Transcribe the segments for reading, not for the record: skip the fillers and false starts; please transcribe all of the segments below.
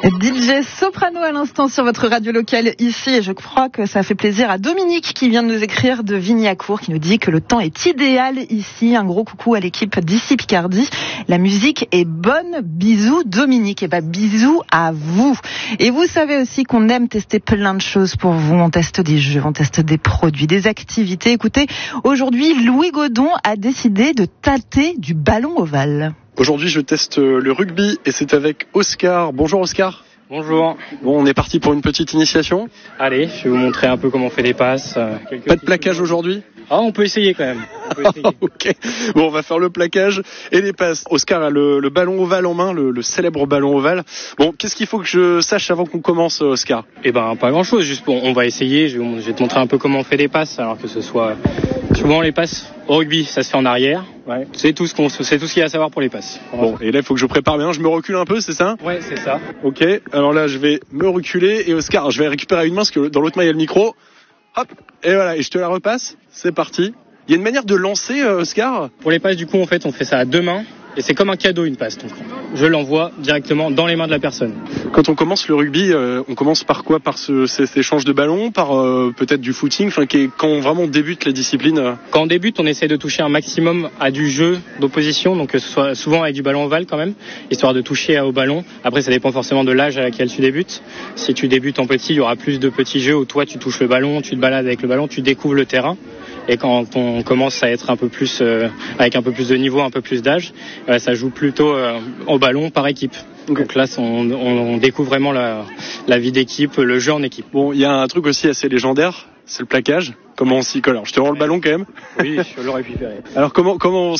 DJ Soprano à l'instant sur votre radio locale ici, et je crois que ça fait plaisir à Dominique qui vient de nous écrire de Vignacourt, qui nous dit que le temps est idéal ici. Un gros coucou à l'équipe d'ici Picardie. La musique est bonne. Bisous Dominique. Et bisous à vous. Et vous savez aussi qu'on aime tester plein de choses pour vous. On teste des jeux, on teste des produits, des activités. Écoutez, aujourd'hui, Louis Godon a décidé de tâter du ballon ovale. Aujourd'hui, je teste le rugby et c'est avec Oscar. Bonjour Oscar. Bonjour. Bon, on est parti pour une petite initiation. Allez, je vais vous montrer un peu comment on fait des passes. Pas de plaquage aujourd'hui ? Ah, on peut essayer quand même. Ok. Bon, on va faire le plaquage et les passes. Oscar a le ballon ovale en main, le célèbre ballon ovale. Bon, qu'est-ce qu'il faut que je sache avant qu'on commence, Oscar ? Eh ben, pas grand-chose. Juste, on va essayer. Je vais te montrer un peu comment on fait des passes, alors que ce soit souvent les passes au rugby, ça se fait en arrière. Ouais. C'est tout ce qu'il y a à savoir pour les passes. Bon, et là, il faut que je prépare bien. Je me recule un peu, c'est ça ? Ouais, c'est ça. Ok. Alors là, je vais me reculer et Oscar, je vais récupérer à une main parce que dans l'autre main, il y a le micro. Hop. Et voilà. Et je te la repasse. C'est parti. Il y a une manière de lancer, Oscar ? Pour les passes, du coup, en fait, on fait ça à deux mains. Et c'est comme un cadeau, une passe. Donc, je l'envoie directement dans les mains de la personne. Quand on commence le rugby, on commence par quoi ? Par cet échange de ballons, par peut-être du footing, quand vraiment on débute la discipline. Quand on débute, on essaie de toucher un maximum à du jeu d'opposition, donc que ce soit souvent avec du ballon ovale quand même, histoire de toucher au ballon. Après, ça dépend forcément de l'âge à laquelle tu débutes. Si tu débutes en petit, il y aura plus de petits jeux où toi tu touches le ballon, tu te balades avec le ballon, tu découvres le terrain. Et quand on commence à être un peu plus avec un peu plus de niveau, un peu plus d'âge, ça joue plutôt au ballon par équipe. Okay. Donc là, on découvre vraiment la vie d'équipe, le jeu en équipe. Bon, il y a un truc aussi assez légendaire, c'est le plaquage. Comment on s'y colle ? Alors, je te rends le ballon quand même. Oui, je l'aurais récupéré. Alors comment on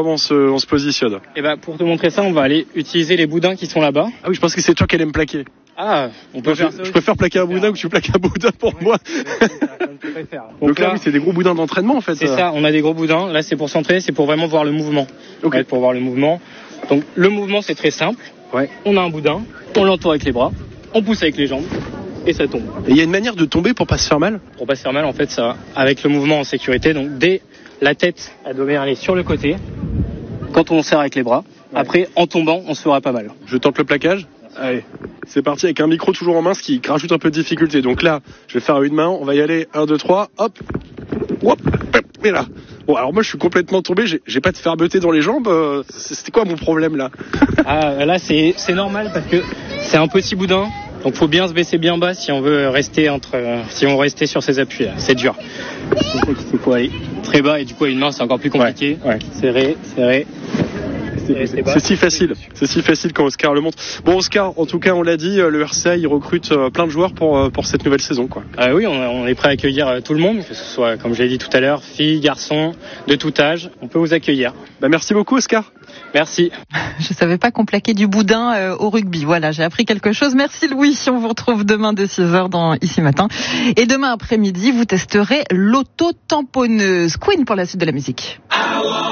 se positionne ? Eh ben, pour te montrer ça, on va aller utiliser les boudins qui sont là-bas. Ah oui, je pense que c'est toi qui allais me plaquer. Ah, on peut faire ça. Je préfère plaquer un boudin que tu plaques un boudin pour moi. Donc là, oui, c'est des gros boudins d'entraînement en fait. C'est ça, on a des gros boudins. Là, c'est pour s'entraîner, c'est pour vraiment voir le mouvement. Okay. Ouais, pour voir le mouvement. Donc, le mouvement, c'est très simple. Ouais. On a un boudin, on l'entoure avec les bras, on pousse avec les jambes et ça tombe. Et il y a une manière de tomber pour pas se faire mal ? Pour pas se faire mal, en fait, ça, avec le mouvement en sécurité. Donc, dès la tête, elle doit bien aller sur le côté. Quand on serre avec les bras, après, en tombant, on se fera pas mal. Je tente le plaquage ? Allez, c'est parti avec un micro toujours en main, ce qui rajoute un peu de difficulté. Donc là, je vais faire à une main, on va y aller, 1, 2, 3, hop, hop, et là. Bon, alors moi je suis complètement tombé, j'ai pas de fermeté dans les jambes, c'était quoi mon problème là ? Ah, là c'est normal parce que c'est un petit boudin, donc faut bien se baisser bien bas si on veut rester sur ses appuis là, c'est dur. Il faut aller très bas et du coup à une main c'est encore plus compliqué. Ouais. Serré. C'est si facile quand Oscar le montre. Bon Oscar, en tout cas on l'a dit, le RCA il recrute plein de joueurs pour cette nouvelle saison quoi. Oui, on est prêt à accueillir tout le monde, que ce soit comme je l'ai dit tout à l'heure, filles, garçons, de tout âge, on peut vous accueillir. Merci beaucoup Oscar. Merci. Je savais pas qu'on plaquait du boudin au rugby. Voilà, j'ai appris quelque chose. Merci Louis. On vous retrouve demain dès 6h dans Ici Matin. Et demain après-midi, vous testerez l'auto-tamponneuse. Queen pour la suite de la musique.